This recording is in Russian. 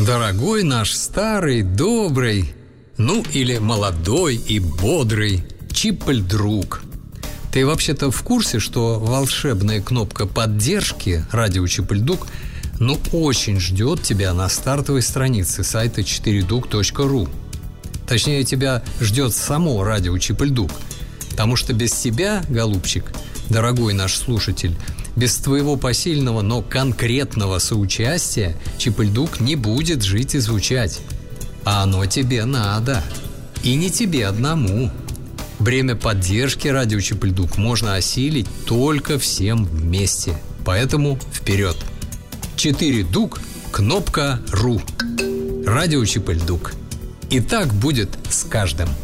Дорогой наш старый, добрый, ну или молодой и бодрый Чиполь-друг. Ты вообще-то в курсе, что волшебная кнопка поддержки радио Чиполь-друг очень ждет тебя на стартовой странице сайта 4duк.ru. Точнее, тебя ждет само радио Чиполь-друг. Потому что без тебя, голубчик, дорогой наш слушатель, без твоего посильного, но конкретного соучастия Чиполь-друг не будет жить и звучать. А оно тебе надо. И не тебе одному. Бремя поддержки радио Чиполь-друг можно осилить только всем вместе. Поэтому вперед! 4duк.ру. Радио Чиполь-друг. И так будет с каждым.